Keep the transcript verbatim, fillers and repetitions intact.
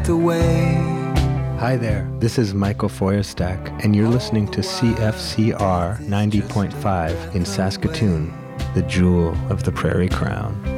the way. Hi there, this is Michael Feuerstack, and you're listening to C F C R ninety point five in Saskatoon, the jewel of the Prairie Crown.